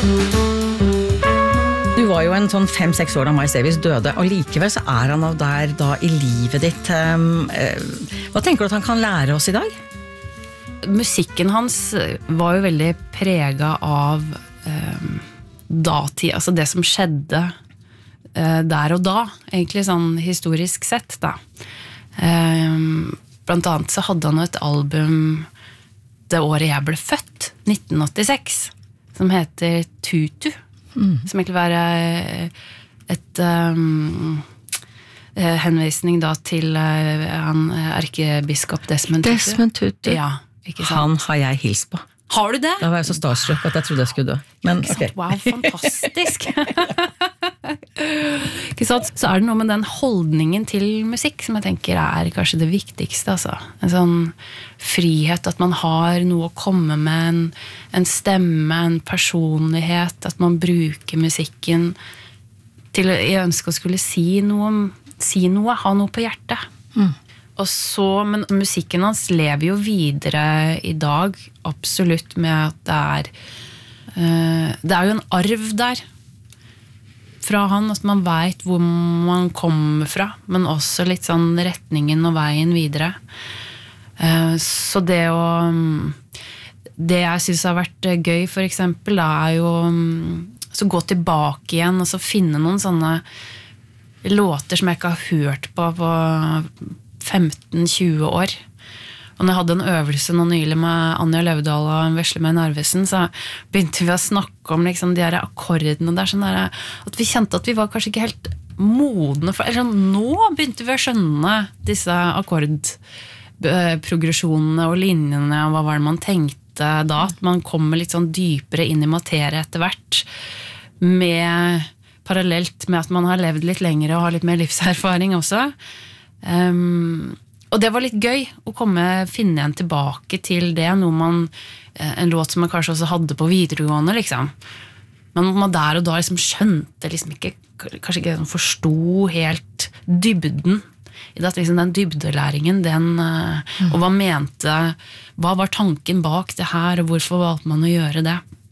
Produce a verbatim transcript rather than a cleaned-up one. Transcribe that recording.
Du var jo en sånn fem-seks år da Miles Davis døde, og likevel så er han av der da i livet ditt. Hva tenker du at han kan lære oss i dag? Musikken hans var jo veldig preget av um, datid, altså det som skjedde uh, der og da, egentlig sånn historisk sett da. Um, blant annet så hadde han et album det året jeg ble født, nitten åttiseks, som heter Tutu, mm. som egentlig var et um, henvisning da til uh, han erkebiskop Desmond Tutu. Desmond Tutu. Ja, ikke sant? Han har jeg hilst på. Har du det? Da var jeg så starstruck at jeg trodde jeg skulle dø. Men, okay. Wow, fantastisk. Ikke sant? Så er det noe med den holdningen til musikk som jeg tenker er kanskje det viktigste. Altså. En sånn frihet, at man har noe å komme med, en, en stemme, en personlighet, at man bruker musikken til å ønske å skulle si noe, si noe, ha noe på hjertet. Mm. Og så, men musikken hans lever jo videre i dag, absolutt med at det er uh, det er jo en arv der fra han, at man vet hvor man kommer fra, men også litt sånn retningen og veien videre. Uh, så det å det jeg synes har vært gøy for eksempel, da er jo um, så gå tilbake igjen og så finne noen sånne låter som jeg ikke har hørt på på femten til tjue år. Og når jeg hadde en øvelse nå nylig med Anja Løvdahl og Vesle med Narvesen, så begynte vi å snakke om liksom, de her akkordene der, sånn der, at vi kjente at vi var kanskje ikke helt modne for, eller sånn, nå begynte vi å skjønne disse akkordprogresjonene og linjene, og hva var det man tenkte da, at man kommer litt sånn dypere inn i materie etter hvert, med parallelt med at man har levd litt lenger og har litt mer livserfaring også. Um, og det var litt gøy å komme, finne igjen tilbake til det, noe man, en låt som man kanskje også hadde på videregående liksom, men man der og da liksom skjønte liksom ikke, kanskje ikke forsto helt dybden i det, at liksom den dybdelæringen den, mm. og hva mente, hva var tanken bak det her, og hvorfor valgte man å gjøre det.